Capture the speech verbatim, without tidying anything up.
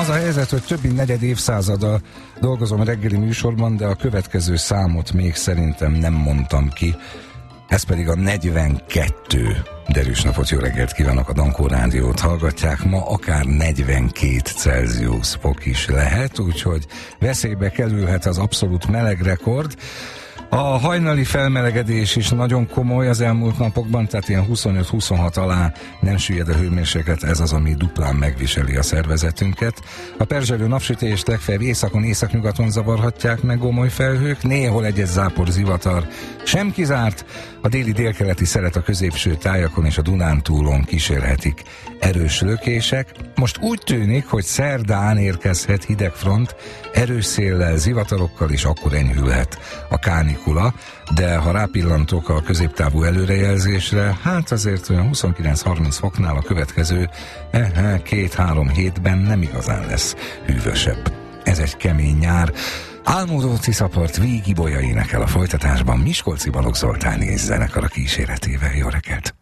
Az a helyzet, hogy többi negyed évszázada dolgozom a reggeli műsorban, de a következő számot még szerintem nem mondtam ki. Ez pedig a negyvenkettő. Derűs napot, jó reggelt kívánok, a Dankó Rádiót hallgatják. Ma akár negyvenkét Celsius fok is lehet, úgyhogy veszélybe kerülhet az abszolút melegrekord. A hajnali felmelegedés is nagyon komoly az elmúlt napokban, tehát ilyen huszonöt-huszonhat alá nem süllyed a hőmérséklet, ez az, ami duplán megviseli a szervezetünket. A perzselő napsütést legfeljebb északon, északnyugaton zavarhatják meg gomoly felhők, néhol egyes zápor, zivatar sem kizárt, a déli délkeleti szelet a középső tájakon és a Dunántúlon kísérhetik erős lökések. Most úgy tűnik, hogy szerdán érkezhet hidegfront, erős széllel, zivatarokkal, és akkor enyhülhet a kánikula, de ha rápillantok a középtávú előrejelzésre, hát azért olyan huszonkilenc-harminc foknál a következő két-három hétben nem igazán lesz hűvösebb. Ez egy kemény nyár. Álmodó Tiszapart Víg Ibolya énekel a folytatásban Miskolci Balogh Zoltán és zenekara kíséretével. Jó reggelt!